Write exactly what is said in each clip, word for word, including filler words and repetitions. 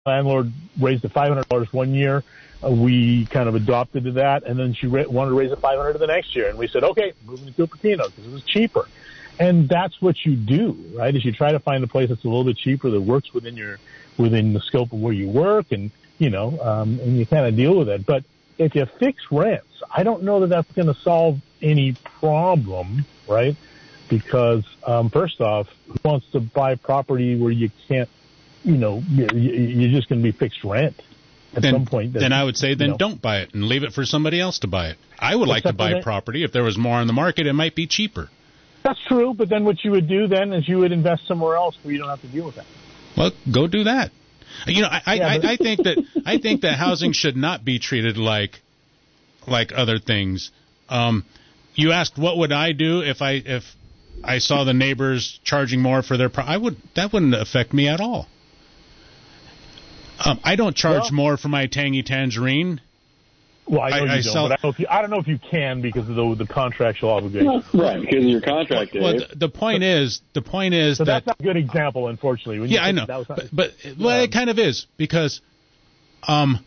landlord raised it five hundred dollars one year. Uh, we kind of adopted to that, and then she ra- wanted to raise it five hundred dollars the next year, and we said, okay, moving to Cupertino because it was cheaper. And that's what you do, right? Is you try to find a place that's a little bit cheaper that works within your within the scope of where you work, and you know, um, and you kind of deal with it. But if you fix rents, I don't know that that's going to solve any problem, right? Because um, first off, who wants to buy property where you can't, you know, you're, you're just going to be fixed rent at then, some point? Then I would say, then you know, don't buy it and leave it for somebody else to buy it. I would like to buy that, property. If there was more on the market, it might be cheaper. That's true, but then what you would do then is you would invest somewhere else where you don't have to deal with that. Well, go do that. You know, I, yeah, I, I think that I think that housing should not be treated like like other things. Um, you asked what would I do if I if I saw the neighbors charging more for their pro- I would that wouldn't affect me at all. Um, I don't charge well, more for my tangy tangerine. Well, I know I, you I don't, sell, but I don't, know if you, I don't know if you can because of the, the contractual obligation. Right, because of your contract, Dave. Well, the, the point is, the point is so that... that's not a good example, unfortunately. When yeah, you I know, that was not, but, but um, well, it kind of is, because um,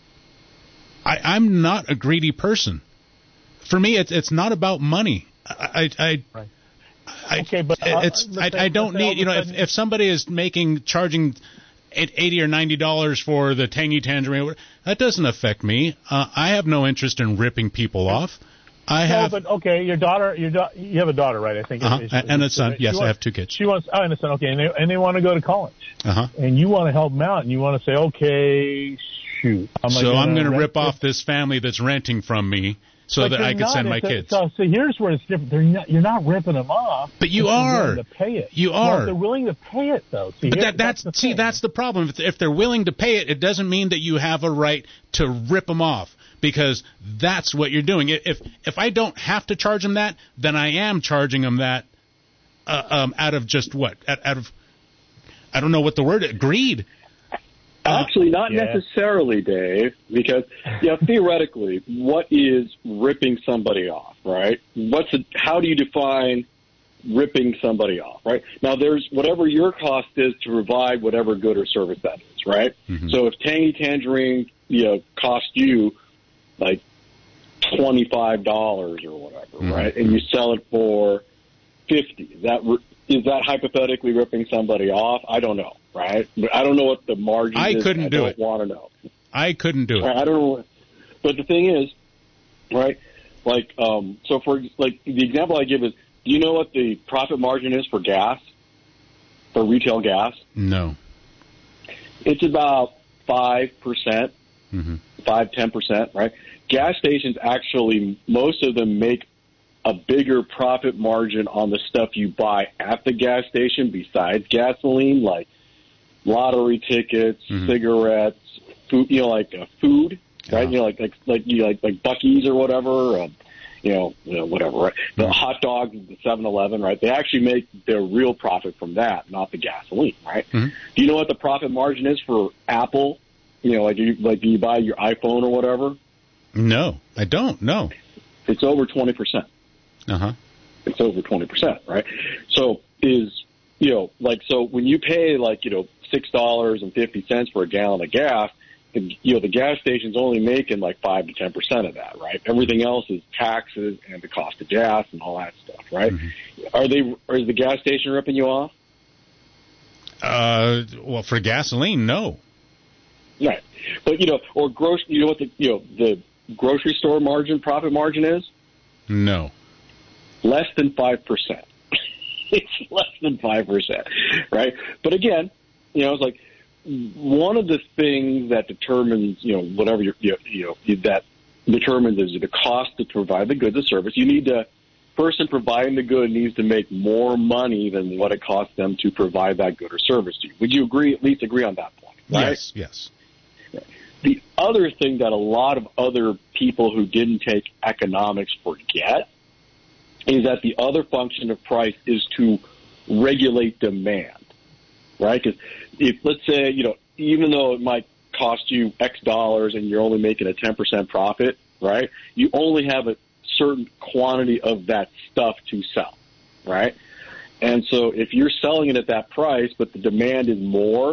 I, I'm not a greedy person. For me, it's it's not about money. I, I, right. I okay, but uh, it's I, I don't need, you know, if, if somebody is making, charging eighty or ninety dollars for the tangy tangerine, that doesn't affect me. Uh, I have no interest in ripping people off. I no, have. but okay, your daughter, your do- you have a daughter, right? I think. Uh-huh. Is, and is, a son. is, Yes, wants, I have two kids. She wants. Oh, and a son. Okay, and they and they want to go to college. Uh-huh. And you want to help them out, and you want to say, okay, shoot. Am so I'm going to rip this? off this family that's renting from me, so but that I can not, send my a, kids. So, so here's where it's different. They're not, you're not ripping them off. But you are. To pay it. You are. Well, they're willing to pay it, though. See, but here, that, that's, that's see, that's the problem. If, if they're willing to pay it, it doesn't mean that you have a right to rip them off, because that's what you're doing. If if I don't have to charge them that, then I am charging them that uh, um, out of just what? Out, out of, I don't know what the word is, greed. Actually, not yeah. necessarily, Dave, because yeah, theoretically, what is ripping somebody off, right? What's a, how do you define ripping somebody off, right? Now, there's whatever your cost is to provide whatever good or service that is, right? Mm-hmm. So if Tangy Tangerine, you know, cost you like twenty-five dollars or whatever, mm-hmm. right, and you sell it for fifty dollars, that is that hypothetically ripping somebody off? I don't know, right? I don't know what the margin I is. couldn't I do don't it. want to know. I couldn't do it. I don't know. But the thing is, right, like, um, so for, like, the example I give is, do you know what the profit margin is for gas, for retail gas? No. It's about five percent, mm-hmm. five, ten percent, right? Gas stations actually, most of them make a bigger profit margin on the stuff you buy at the gas station besides gasoline, like lottery tickets, mm-hmm. cigarettes, food, you know, like uh, food, right? Yeah. You know, like like like you know, like like Buc-ee's or whatever, um, you know, you know, whatever, right? The mm-hmm. hot dogs at the seven eleven, right? They actually make their real profit from that, not the gasoline, right? Mm-hmm. Do you know what the profit margin is for Apple? You know, like you like do you buy your iPhone or whatever? No, I don't. No, it's over twenty percent. Uh huh. It's over twenty percent, right? So is, you know, like, so when you pay like, you know, six dollars and fifty cents for a gallon of gas, and, you know, the gas station's only making like five to ten percent of that, right? Everything else is taxes and the cost of gas and all that stuff, right? Mm-hmm. Are they, or is the gas station ripping you off? Uh, well, for gasoline, no. Right. But, you know, or gross, you know what the, you know, the grocery store margin, profit margin is? No. Less than five percent. It's less than five percent, right? But again, you know, it's like one of the things that determines, you know, whatever you're, you know, that determines is the cost to provide the goods or service. You need to, person providing the good needs to make more money than what it costs them to provide that good or service to you. Would you agree, at least agree on that point, right? Yes, yes. The other thing that a lot of other people who didn't take economics forget is that the other function of price is to regulate demand, right? Because if, let's say, you know, even though it might cost you X dollars and you're only making a ten percent profit, right, you only have a certain quantity of that stuff to sell, right? And so if you're selling it at that price, but the demand is more,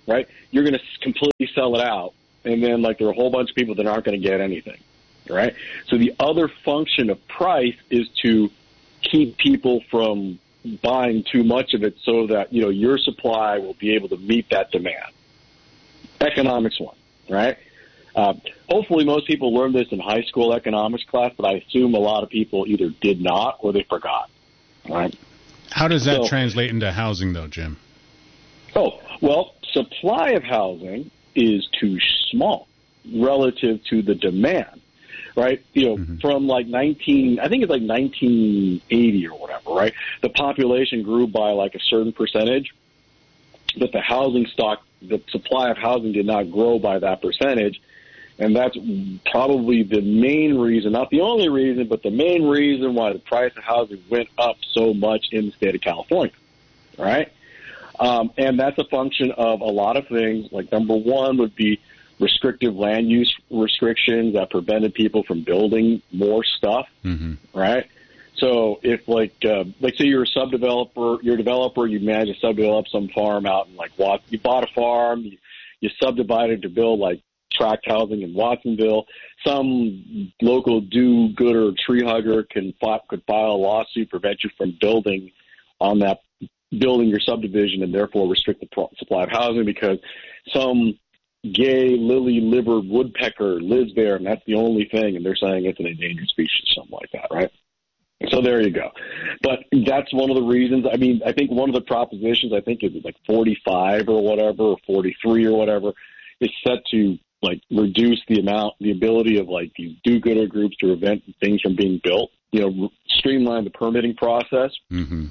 right? You're going to completely sell it out, and then like there are a whole bunch of people that aren't going to get anything, right? So the other function of price is to keep people from buying too much of it, so that you know your supply will be able to meet that demand. Economics one, right? Uh, hopefully, most people learned this in high school economics class, but I assume a lot of people either did not or they forgot. Right? How does that so, translate into housing, though, Jim? Oh, well, supply of housing is too small relative to the demand, right? You know, mm-hmm. from like nineteen, I think it's like nineteen eighty or whatever, right? The population grew by like a certain percentage, but the housing stock, the supply of housing did not grow by that percentage. And that's probably the main reason, not the only reason, but the main reason why the price of housing went up so much in the state of California, right? Um, and that's a function of a lot of things. Like number one would be restrictive land use restrictions that prevented people from building more stuff, mm-hmm. right? So if like, uh, like say you're a subdeveloper, you're a developer, you manage to subdevelop some farm out in like Wat, you bought a farm, you, you subdivided to build like tract housing in Watsonville. Some local do-gooder tree hugger can could file a lawsuit, prevent you from building on that, building your subdivision, and therefore restrict the pro- supply of housing because some gay lily-livered woodpecker lives there, and that's the only thing, and they're saying it's an endangered species, something like that, right? So there you go. But that's one of the reasons. I mean, I think one of the propositions, I think is like forty-five or whatever, or forty-three or whatever, is set to like reduce the amount, the ability of like these do-gooder groups to prevent things from being built, you know, streamline the permitting process. Mm-hmm.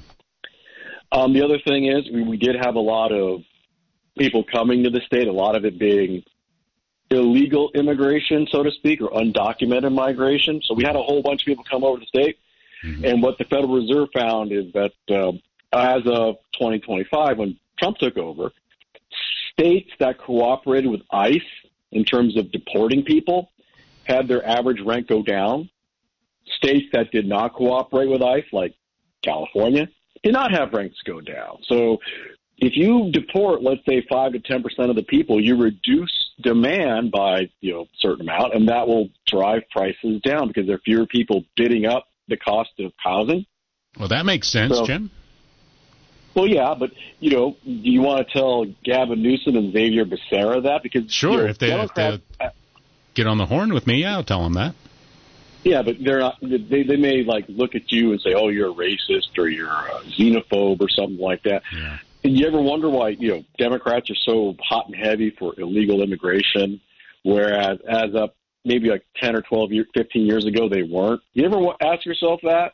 Um, the other thing is we, we did have a lot of people coming to the state, a lot of it being illegal immigration, so to speak, or undocumented migration. So we had a whole bunch of people come over to the state. Mm-hmm. And what the Federal Reserve found is that uh, as of twenty twenty-five, when Trump took over, states that cooperated with ICE in terms of deporting people had their average rent go down. States that did not cooperate with ICE, like California, did not have rents go down. So if you deport, let's say, five to ten percent of the people, you reduce demand by you know a certain amount, and that will drive prices down because there are fewer people bidding up the cost of housing. Well, that makes sense, so, Jim. Well, yeah, but, you know, do you want to tell Gavin Newsom and Xavier Becerra that? Because Sure, you know, if, they, if they get on the horn with me, yeah, I'll tell them that. Yeah, but they're not. They, they may, like, look at you and say, oh, you're a racist or you're a xenophobe or something like that. Yeah. And you ever wonder why, you know, Democrats are so hot and heavy for illegal immigration, whereas as of maybe like ten or twelve, years, fifteen years ago, they weren't? You ever ask yourself that?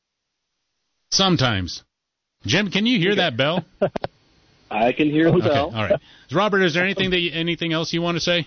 Sometimes. Jim, can you hear okay. that bell? I can hear the okay. bell. All right, Robert. Is there anything that you, anything else you want to say?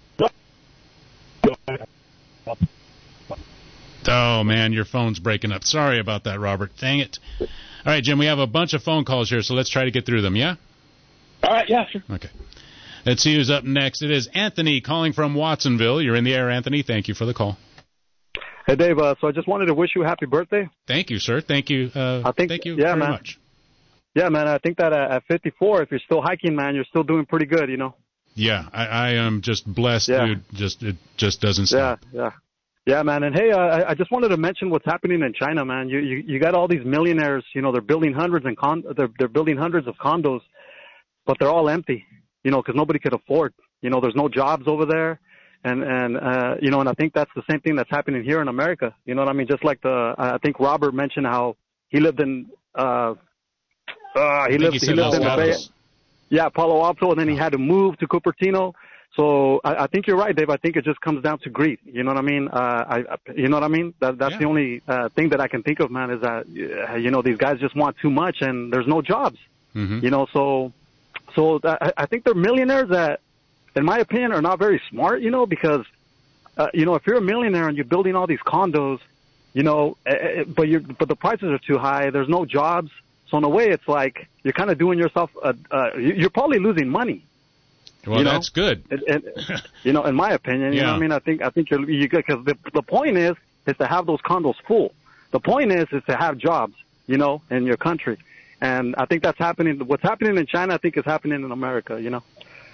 Oh man, your phone's breaking up. Sorry about that, Robert. Dang it. All right, Jim. We have a bunch of phone calls here, so let's try to get through them. Yeah. All right. Yeah. Sure. Okay. Let's see who's up next. It is Anthony calling from Watsonville. You're in the air, Anthony. Thank you for the call. Hey, Dave. Uh, so I just wanted to wish you a happy birthday. Thank you, sir. Thank you. Uh, I think, thank you yeah, very man. much. Yeah, man. I think that at fifty-four, if you're still hiking, man, you're still doing pretty good, you know? Yeah, I, I am just blessed, yeah. dude. Just It just doesn't stop. Yeah, yeah. Yeah, man. And, hey, uh, I just wanted to mention what's happening in China, man. You you, you got all these millionaires, you know, they're building hundreds and con- they're, they're building hundreds of condos, but they're all empty, you know, because nobody could afford. You know, there's no jobs over there. And, and uh, you know, and I think that's the same thing that's happening here in America. You know what I mean? Just like the, I think Robert mentioned how he lived in, uh, uh, he lived, he, he lived in the Bay. Yeah, Palo Alto, and then he had to move to Cupertino. So I, I think you're right, Dave. I think it just comes down to greed. You know what I mean? Uh, I, you know what I mean? That, that's yeah. the only uh, thing that I can think of, man, is that, you know, these guys just want too much and there's no jobs. Mm-hmm. You know, so, so I, I think they're millionaires that, in my opinion, are not very smart, you know, because, uh, you know, if you're a millionaire and you're building all these condos, you know, uh, but you're, but the prices are too high, there's no jobs. So in a way, it's like you're kind of doing yourself, a, uh, you're probably losing money. Well, you know? That's good. And, and, you know, in my opinion, you yeah. know what I mean? I think, I think you're, you because the, the point is, is to have those condos full. The point is, is to have jobs, you know, in your country. And I think that's happening. What's happening in China, I think is happening in America, you know?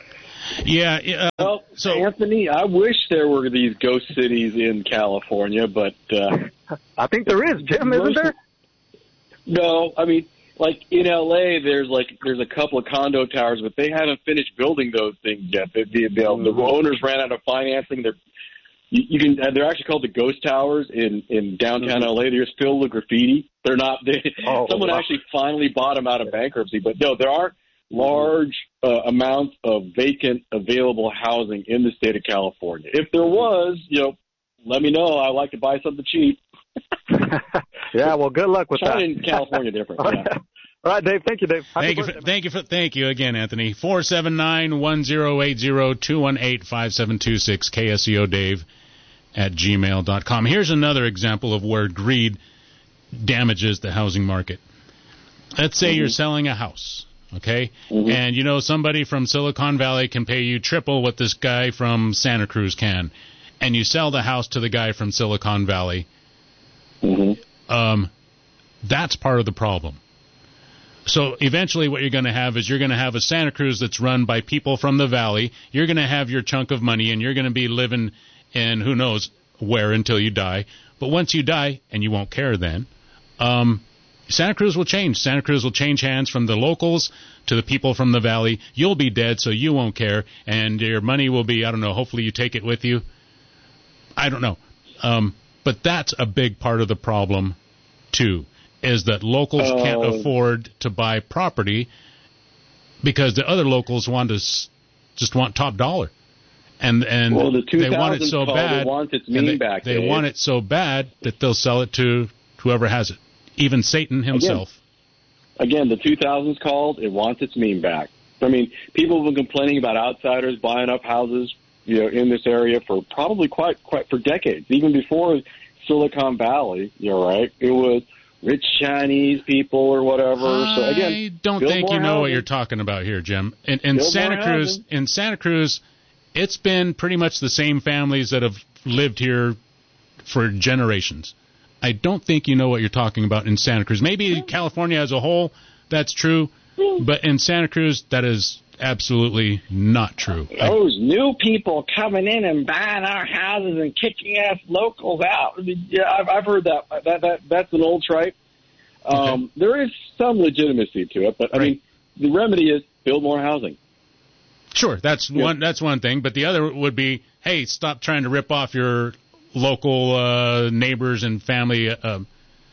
Yeah. Uh, well, so Anthony, I wish there were these ghost cities in California, but uh, I think there is, Jim, isn't there? No, I mean, like in L A, there's like there's a couple of condo towers, but they haven't finished building those things yet. The, the, the, the owners ran out of financing. They're you, you can they're actually called the ghost towers in in downtown L A. They're just filled with graffiti. They're not. They, oh, someone wow. actually finally bought them out of bankruptcy, but no, there are large uh, amounts of vacant available housing in the state of California. If there was, you know, let me know. I'd like to buy something cheap. Yeah, well, good luck with China that. in California different. All Yeah. right. All right, Dave. Thank you, Dave. Happy thank you, birthday, for, thank you, for, thank you again, Anthony. Four seven nine one zero eight zero two one eight five seven two six K S E O Dave at gmail dot com. Here's another example of where greed damages the housing market. Let's say mm-hmm. you're selling a house, okay, mm-hmm. and you know somebody from Silicon Valley can pay you triple what this guy from Santa Cruz can, and you sell the house to the guy from Silicon Valley. Mm-hmm. Um, that's part of the problem. So eventually what you're going to have is you're going to have a Santa Cruz that's run by people from the valley. You're going to have your chunk of money, and you're going to be living in who knows where until you die. But once you die, and you won't care then, um, Santa Cruz will change. Santa Cruz will change hands from the locals to the people from the valley. You'll be dead, so you won't care, and your money will be, I don't know, hopefully you take it with you. I don't know. Um, but that's a big part of the problem, too, is that locals oh. can't afford to buy property because the other locals want to s- just want top dollar. And and well, the they want it so bad. It wants its meaning they, back, they Dave. want it so bad that they'll sell it to whoever has it, even Satan himself. Again, again the two thousands called. It wants its mean back. I mean, people have been complaining about outsiders buying up houses, you know, in this area for probably quite quite for decades, even before Silicon Valley. You're right. It was rich Chinese people or whatever. I so again, don't think you know housing. what you're talking about here, Jim. In, in Santa Cruz, housing. in Santa Cruz, it's been pretty much the same families that have lived here for generations. I don't think you know what you're talking about in Santa Cruz. Maybe in California as a whole, that's true, but in Santa Cruz, that is absolutely not true. Those new people coming in and buying our houses and kicking us locals out. I mean, yeah, I've, I've heard that. That that that's an old tripe. Um, Okay. There is some legitimacy to it, but I Right. mean, the remedy is build more housing. Sure, that's Yeah. one. That's one thing. But the other would be, hey, stop trying to rip off your local uh, neighbors and family. Uh,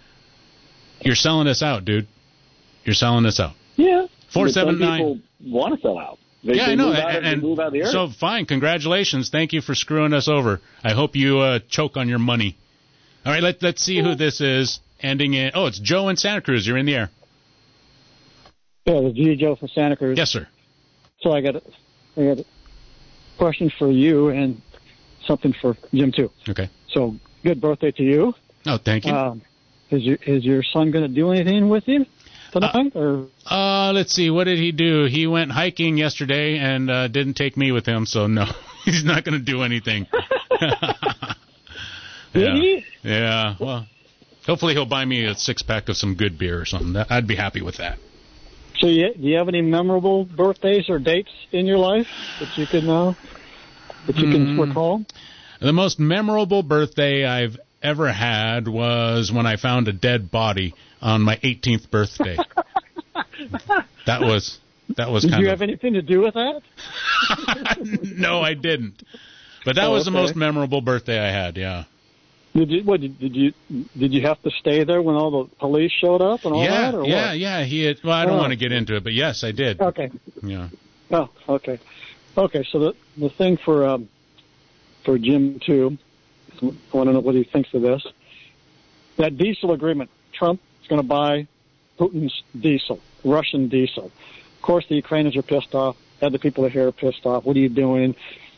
you're selling us out, dude. You're selling us out. Yeah, Four seven nine. People want to sell out. They, Yeah, they I know. Move out, And, they and move out of the area. so fine. Congratulations. Thank you for screwing us over. I hope you uh, choke on your money. All right. Let Let's see who this is. Ending in. Oh, it's Joe in Santa Cruz. You're in the air. Yeah, the G. Joe from Santa Cruz. Yes, sir. So I got a, I got a question for you and something for Jim too. Okay. So good birthday to you. Oh, thank you. Um, is your is your son going to do anything with you tonight? Uh, or Uh, let's see. What did he do? He went hiking yesterday and uh, didn't take me with him, so no, he's not going to do anything. Did yeah. he? Yeah. Well, hopefully he'll buy me a six pack of some good beer or something. That, I'd be happy with that. So you, do you have any memorable birthdays or dates in your life that you can uh, that you can Mm. recall? The most memorable birthday I've ever had was when I found a dead body on my eighteenth birthday. That was that was Did kind you of. have anything to do with that? No, I didn't. But that Oh, was the okay. most memorable birthday I had. Yeah. Did you what did, did you did you have to stay there when all the police showed up and all yeah, that? Or yeah, what? yeah. He had. Well, I don't Oh. want to get into it, but yes, I did. Okay. Yeah. Oh, okay. Okay, so the the thing for um, for Jim too, I want to know what he thinks of this. That diesel agreement, Trump is going to buy Putin's diesel, Russian diesel. Of course, the Ukrainians are pissed off. Other people here are pissed off. What are you doing?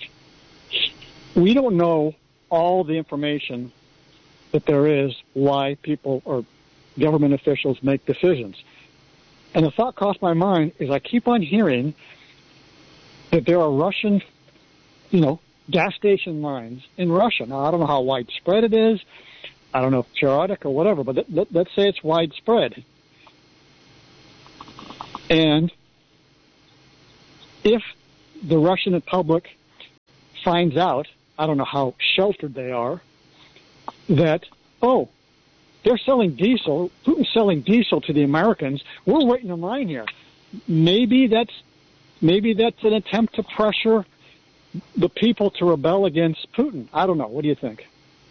We don't know all the information that there is why people or government officials make decisions. And the thought crossed my mind is I keep on hearing that there are Russian, you know, gas station lines in Russia. Now, I don't know how widespread it is. I don't know if it's periodic or whatever, but let, let, let's say it's widespread. And if the Russian public finds out, I don't know how sheltered they are, that, oh, they're selling diesel, Putin's selling diesel to the Americans, we're waiting in line here. Maybe that's maybe that's an attempt to pressure the people to rebel against Putin. I don't know. What do you think?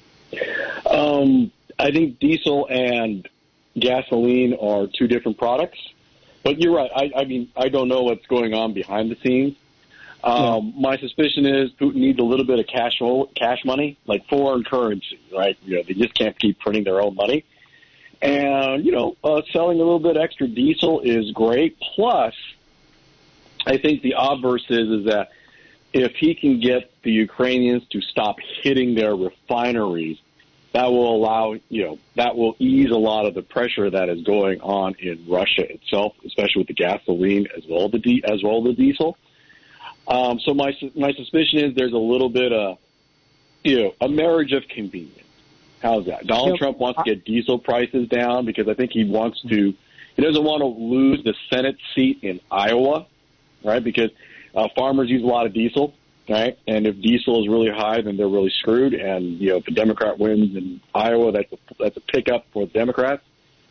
Um, I think diesel and gasoline are two different products. But you're right. I, I mean, I don't know what's going on behind the scenes. Um, yeah. My suspicion is Putin needs a little bit of cash cash money, like foreign currency, right? You know, they just can't keep printing their own money. And, you know, uh, selling a little bit extra diesel is great. Plus, I think the obverse is, is that if he can get the Ukrainians to stop hitting their refineries, that will allow, you know, that will ease a lot of the pressure that is going on in Russia itself, especially with the gasoline as well as the, as well as the diesel. Um, so my my suspicion is there's a little bit of, you know, a marriage of convenience. How's that? Donald yep. Trump wants to get diesel prices down because I think he wants to, he doesn't want to lose the Senate seat in Iowa, right? Because uh, farmers use a lot of diesel, right? And if diesel is really high, then they're really screwed. And, you know, if the Democrat wins in Iowa, that's a, that's a pickup for the Democrats.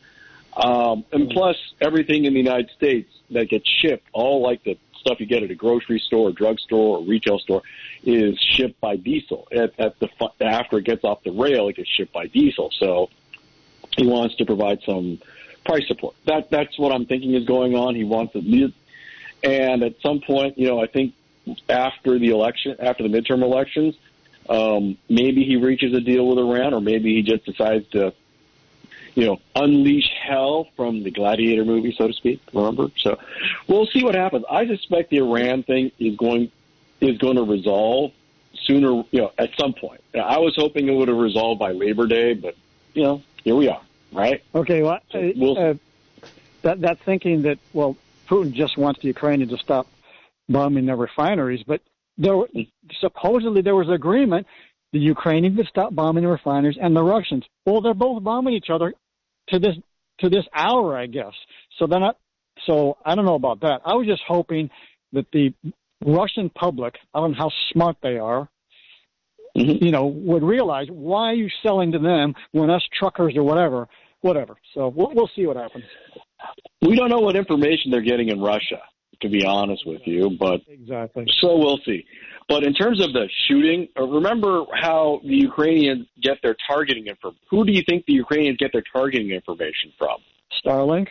Um, and plus, everything in the United States that gets shipped, all like the stuff you get at a grocery store, drugstore, or retail store, is shipped by diesel. At, at the after it gets off the rail, it gets shipped by diesel. So he wants to provide some price support. That that's what I'm thinking is going on. He wants to, and at some point, you know, I think after the election, after the midterm elections, um, maybe he reaches a deal with Iran, or maybe he just decides to, you know, unleash hell from the Gladiator movie, so to speak. Remember? So we'll see what happens. I suspect the Iran thing is going is going to resolve sooner, you know, at some point. I was hoping it would have resolved by Labor Day, but you know, here we are, right? Okay, well, so we'll uh, that that thinking that well, Putin just wants the Ukrainians to stop bombing their refineries, but there supposedly there was agreement the Ukrainians would stop bombing the refineries and the Russians. Well, they're both bombing each other to this to this hour, I guess. So then, I, so I don't know about that. I was just hoping that the Russian public, I don't know how smart they are, mm-hmm. you know, would realize why are you selling to them when us truckers or whatever, whatever. So we'll, we'll see what happens. We don't know what information they're getting in Russia, to be honest with you, but exactly. So we'll see. But in terms of the shooting, remember how the Ukrainians get their targeting information. Who do you think the Ukrainians get their targeting information from? Starlink.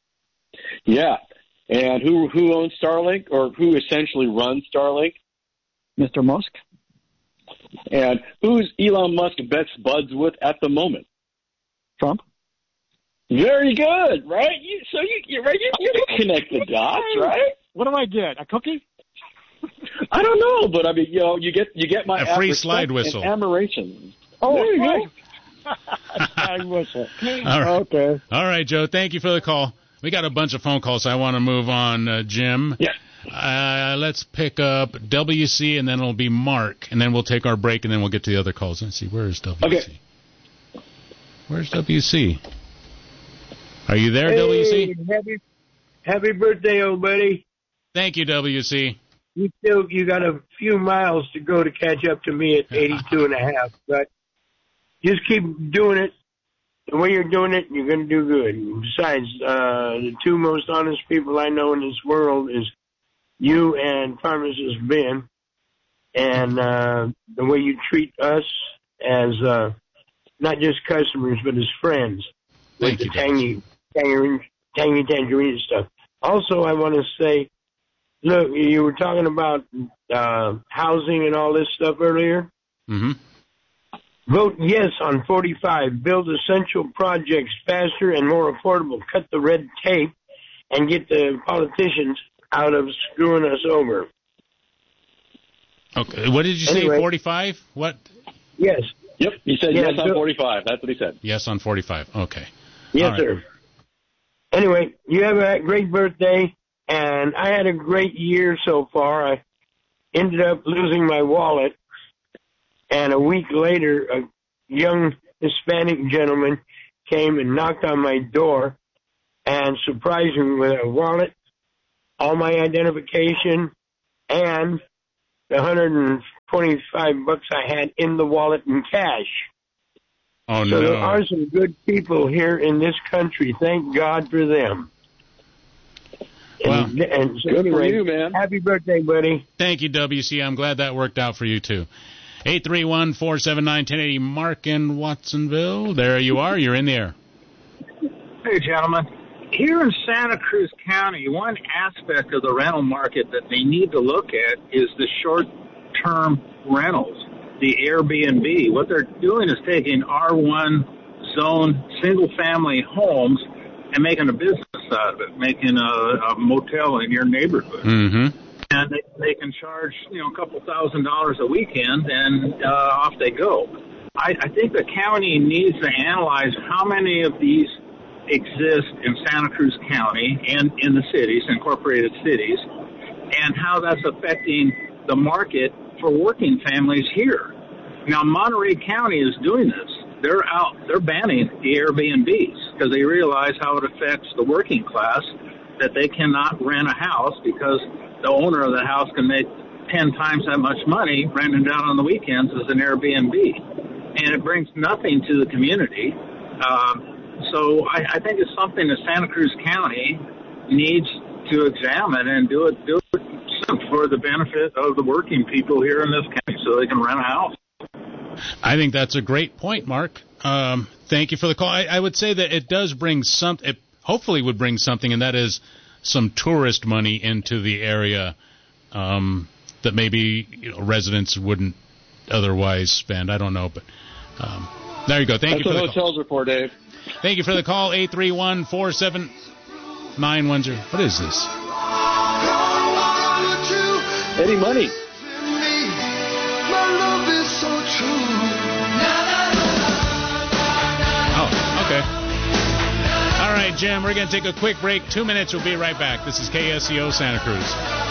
Yeah. And who who owns Starlink, or who essentially runs Starlink? Mister Musk. And who's Elon Musk best buds with at the moment? Trump. Very good, right? You, so you you right, you, you can connect the dots, right? What do I get? A cookie? I don't know, but I mean, you know, you get you get my a free slide whistle, admiration. Oh, there you right. go. Slide whistle. All right. Okay. All right, Joe. Thank you for the call. We got a bunch of phone calls. So I want to move on, uh, Jim. Yeah. Uh, let's pick up W C, and then it'll be Mark, and then we'll take our break, and then we'll get to the other calls. Let's see. Where is W C? Okay. Where's W C? Are you there, hey, W C? Happy, happy birthday, old buddy. Thank you, W C. You still you got a few miles to go to catch up to me at eighty-two and a half, but just keep doing it. The way you're doing it, you're going to do good. Besides, uh, the two most honest people I know in this world is you and Pharmacist Ben, and uh, the way you treat us as uh, not just customers, but as friends. Thank with you, the tangy, tangy, tangy tangerine stuff. Also, I want to say, look, you were talking about uh, housing and all this stuff earlier. Mm-hmm. Vote yes on forty-five. Build essential projects faster and more affordable. Cut the red tape and get the politicians out of screwing us over. Okay. What did you say, anyway, forty-five? What? Yes. Yep. He said yeah, yes on forty-five. That's what he said. Yes on forty-five. Okay. Yes, right. sir. Anyway, you have a great birthday, and I had a great year so far. I ended up losing my wallet, and a week later, a young Hispanic gentleman came and knocked on my door and surprised me with a wallet, all my identification, and the one hundred twenty-five bucks I had in the wallet in cash. Oh, so no. there are some good people here in this country. Thank God for them. Well, and, and good for you, man. Happy birthday, buddy. Thank you, W C. I'm glad that worked out for you, too. eight three one, four seven nine, one zero eight zero. Mark in Watsonville. There you are. You're in the air. Hey, gentlemen. Here in Santa Cruz County, one aspect of the rental market that they need to look at is the short-term rentals, the Airbnb. What they're doing is taking R one zone single-family homes and making a business out of it, making a, a motel in your neighborhood. Mm-hmm. And they, they can charge, you know, a couple thousand dollars a weekend, and uh, off they go. I, I think the county needs to analyze how many of these exist in Santa Cruz County and in the cities, incorporated cities, and how that's affecting the market for working families here. Now, Monterey County is doing this. They're out, they're banning the Airbnbs because they realize how it affects the working class, that they cannot rent a house because the owner of the house can make ten times that much money renting it out on the weekends as an Airbnb. And it brings nothing to the community. Um, so I, I think it's something that Santa Cruz County needs to examine and do it, do it for the benefit of the working people here in this county so they can rent a house. I think that's a great point, Mark. Um, thank you for the call. I, I would say that it does bring some, it hopefully would bring something, and that is some tourist money into the area um, that maybe you know, residents wouldn't otherwise spend. I don't know, but um, there you go. Thank That's you for what the hotels call. are for, Dave. Thank you for the call. eight three one, four seven nine one zero. What is this? Eddie Money. Oh, okay. All right, Jim, we're going to take a quick break. Two minutes. We'll be right back. This is K S E O Santa Cruz.